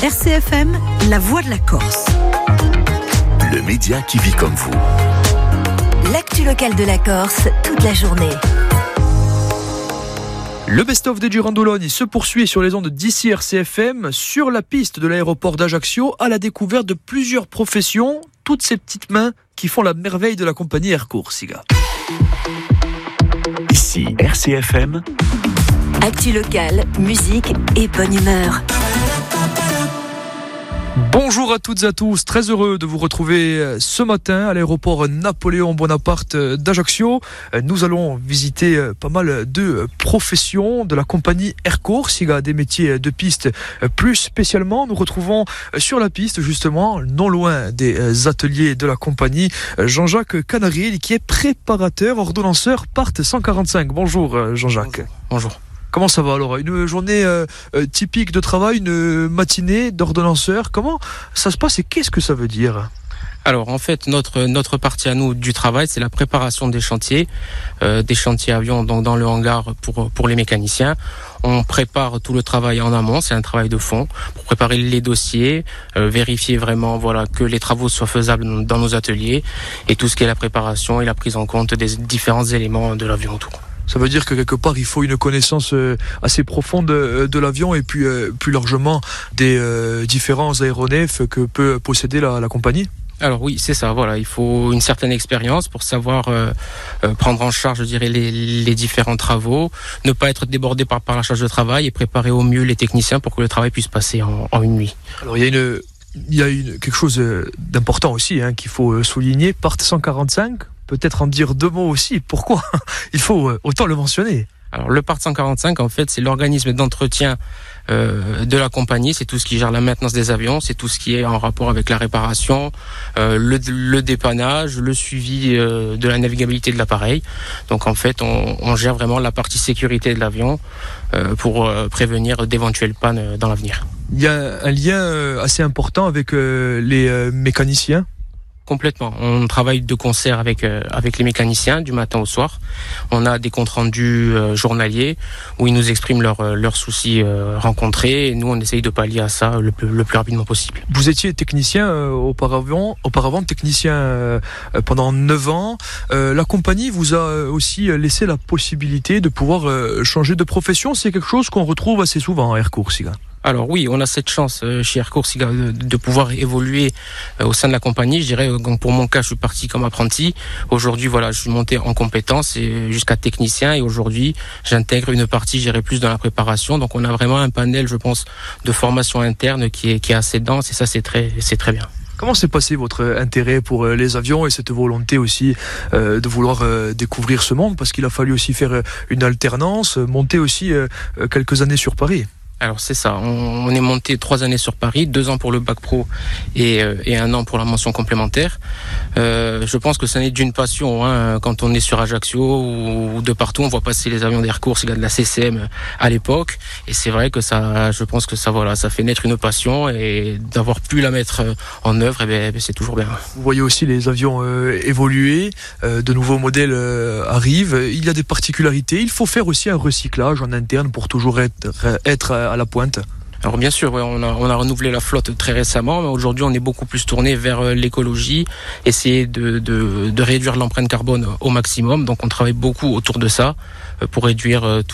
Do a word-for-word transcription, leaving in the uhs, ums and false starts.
R C F M, la voix de la Corse. Le média qui vit comme vous. L'actu locale de la Corse, toute la journée. Le best-of de Girandoloni se poursuit sur les ondes d'ici R C F M, sur la piste de l'aéroport d'Ajaccio, à la découverte de plusieurs professions, toutes ces petites mains qui font la merveille de la compagnie Air Corsica. Ici R C F M. Actu locale, musique et bonne humeur. Bonjour à toutes et à tous, très heureux de vous retrouver ce matin à l'aéroport Napoléon Bonaparte d'Ajaccio. Nous allons visiter pas mal de professions de la compagnie Air Corsica, des métiers de piste plus spécialement. Nous retrouvons sur la piste justement, non loin des ateliers de la compagnie, Jean-Jacques Canaril qui est préparateur ordonnanceur Part cent quarante-cinq. Bonjour Jean-Jacques. Bonjour. Bonjour. Comment ça va alors ? Une journée euh, typique de travail, une matinée d'ordonnanceur. Comment ça se passe et qu'est-ce que ça veut dire ? Alors en fait, notre notre partie à nous du travail, c'est la préparation des chantiers, euh, des chantiers avions donc dans le hangar pour pour les mécaniciens. On prépare tout le travail en amont, c'est un travail de fond pour préparer les dossiers, euh, vérifier vraiment voilà que les travaux soient faisables dans nos ateliers et tout ce qui est la préparation et la prise en compte des différents éléments de l'avion autour. Ça veut dire que quelque part, il faut une connaissance assez profonde de l'avion et puis plus largement des différents aéronefs que peut posséder la, la compagnie ? Alors oui, c'est ça, voilà, il faut une certaine expérience pour savoir euh, euh, prendre en charge, je dirais, les, les différents travaux, ne pas être débordé par, par la charge de travail et préparer au mieux les techniciens pour que le travail puisse passer en, en une nuit. Alors il y a une... Il y a une, quelque chose d'important aussi hein, qu'il faut souligner, Part cent quarante-cinq, peut-être en dire deux mots aussi. Pourquoi ? Il faut autant le mentionner. Alors le Part cent quarante-cinq, en fait, c'est l'organisme d'entretien euh, de la compagnie. C'est tout ce qui gère la maintenance des avions, c'est tout ce qui est en rapport avec la réparation, euh, le, le dépannage, le suivi euh, de la navigabilité de l'appareil. Donc en fait, on, on gère vraiment la partie sécurité de l'avion euh, pour euh, prévenir d'éventuelles pannes dans l'avenir. Il y a un lien assez important avec euh, les euh, mécaniciens. Complètement. On travaille de concert avec euh, avec les mécaniciens du matin au soir. On a des comptes rendus euh, journaliers où ils nous expriment leurs euh, leurs soucis euh, rencontrés et nous on essaye de pallier à ça le plus le plus rapidement possible. Vous étiez technicien euh, auparavant, auparavant technicien euh, pendant neuf ans. Euh, la compagnie vous a aussi laissé la possibilité de pouvoir euh, changer de profession. C'est quelque chose qu'on retrouve assez souvent à Air Corsica. Alors oui, on a cette chance euh, chez Air Corsica de, de pouvoir évoluer euh, au sein de la compagnie. Je dirais, donc pour mon cas, je suis parti comme apprenti. Aujourd'hui, voilà, je suis monté en compétences et jusqu'à technicien. Et aujourd'hui, j'intègre une partie, je dirais, plus dans la préparation. Donc on a vraiment un panel, je pense, de formation interne qui est qui est assez dense et ça, c'est très c'est très bien. Comment s'est passé votre intérêt pour les avions et cette volonté aussi euh, de vouloir euh, découvrir ce monde ? Parce qu'il a fallu aussi faire une alternance, monter aussi euh, quelques années sur Paris. Alors c'est ça, on, on est monté trois années sur Paris, deux ans pour le bac pro et, euh, et un an pour la mention complémentaire. Euh, je pense que ça n'est d'une passion, hein, quand on est sur Ajaccio ou, ou de partout, on voit passer les avions d'Air Corsica de la C C M à l'époque, et c'est vrai que ça, je pense que ça, voilà, ça fait naître une passion et d'avoir pu la mettre en œuvre, eh bien, c'est toujours bien. Vous voyez aussi les avions euh, évoluer, euh, de nouveaux modèles euh, arrivent. Il y a des particularités. Il faut faire aussi un recyclage en interne pour toujours être être à la pointe. Alors bien sûr, ouais, on a on a renouvelé la flotte très récemment, mais aujourd'hui on est beaucoup plus tourné vers l'écologie, essayer de de de réduire l'empreinte carbone au maximum. Donc on travaille beaucoup autour de ça pour réduire tout